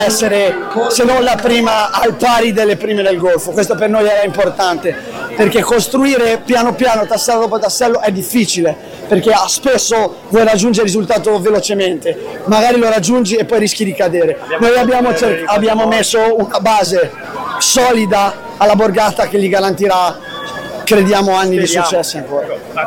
essere, se non la prima, al pari delle prime del Golfo. Questo per noi era importante, perché costruire piano piano, tassello dopo tassello, è difficile, perché spesso vuoi raggiungere il risultato velocemente, magari lo raggiungi e poi rischi di cadere. Noi abbiamo messo una base solida alla Borgata che gli garantirà, crediamo, anni di successo ancora.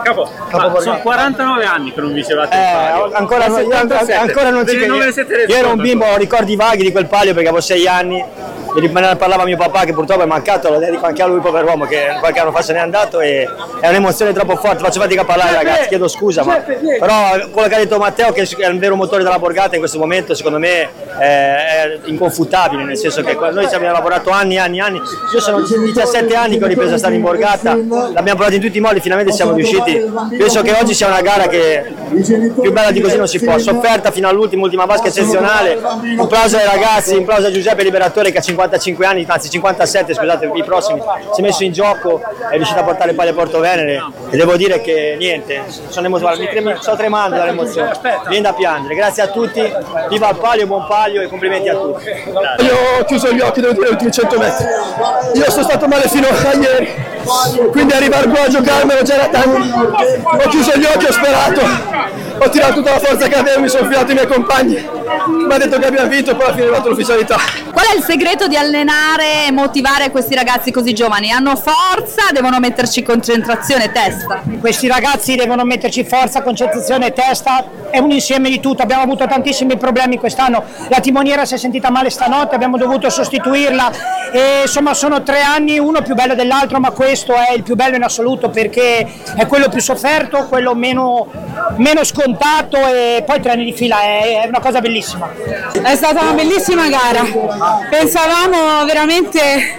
Sono 49 anni che non vincevate il palio. Ancora non ci credo. Io ero un bimbo, ho ricordi vaghi di quel palio perché avevo 6 anni. Me ne parlava mio papà che purtroppo è mancato, lo dedico anche a lui, pover'uomo, che qualche anno fa se n'è andato, e è un'emozione troppo forte. Faccio fatica a parlare, ragazzi, chiedo scusa, però quello che ha detto Matteo, che è il vero motore della Borgata in questo momento, secondo me è inconfutabile, nel senso che noi ci abbiamo lavorato anni. Io sono 17 anni che ho ripreso a stare in Borgata, l'abbiamo provato in tutti i modi, finalmente siamo riusciti. Penso che oggi sia una gara che più bella di così non si può, sofferta fino all'ultima, ultima vasca eccezionale. Un plauso ai ragazzi, un plauso a Giuseppe Liberatore che ha 55 anni, anzi 57, scusate, i prossimi, si è messo in gioco, è riuscito a portare il palio a Porto Venere, e devo dire che niente, sto tremando dall'emozione, viene da piangere. Grazie a tutti, viva il palio, buon palio e complimenti a tutti. Io ho chiuso gli occhi, devo dire, gli ultimi 100 metri. Io sono stato male fino a ieri, quindi arrivare qua a giocarmelo già era tanto. Ho chiuso gli occhi, ho sperato, ho tirato tutta la forza che avevo, mi sono fidato i miei compagni, mi ha detto che abbiamo vinto e poi alla fine è arrivata l'ufficialità. Qual è il segreto di allenare e motivare questi ragazzi così giovani? Hanno forza, devono metterci concentrazione e testa? Questi ragazzi devono metterci forza, concentrazione e testa, è un insieme di tutto. Abbiamo avuto tantissimi problemi quest'anno, la timoniera si è sentita male stanotte, abbiamo dovuto sostituirla e insomma sono 3 anni, uno più bello dell'altro, ma questo è il più bello in assoluto perché è quello più sofferto, quello meno scontato, e poi 3 anni di fila è una cosa bellissima. È stata una bellissima gara, pensavamo veramente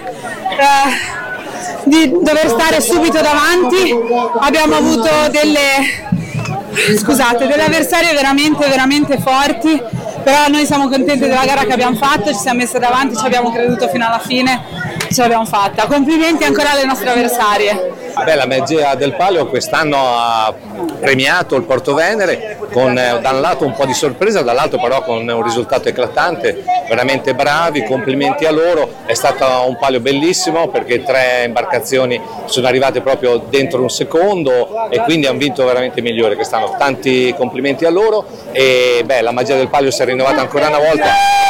di dover stare subito davanti, abbiamo avuto delle avversarie veramente forti, però noi siamo contenti della gara che abbiamo fatto, ci siamo messe davanti, ci abbiamo creduto fino alla fine, ce l'abbiamo fatta. Complimenti ancora alle nostre avversarie. La magia del palio quest'anno ha premiato il Porto Venere con da un lato un po' di sorpresa, dall'altro però con un risultato eclatante, veramente bravi, complimenti a loro. È stato un palio bellissimo perché 3 imbarcazioni sono arrivate proprio dentro un secondo e quindi hanno vinto veramente migliore quest'anno. Tanti complimenti a loro e la magia del palio si è rinnovata ancora una volta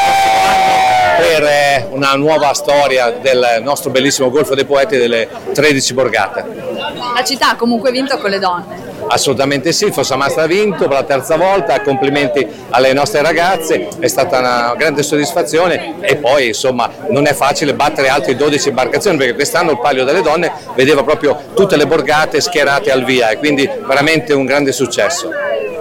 per una nuova storia del nostro bellissimo Golfo dei Poeti e delle 13 borgate. La città ha comunque vinto con le donne. Assolutamente sì, Fossamastra ha vinto per la 3ª volta, complimenti alle nostre ragazze, è stata una grande soddisfazione e poi insomma non è facile battere altre 12 imbarcazioni perché quest'anno il palio delle donne vedeva proprio tutte le borgate schierate al via e quindi veramente un grande successo.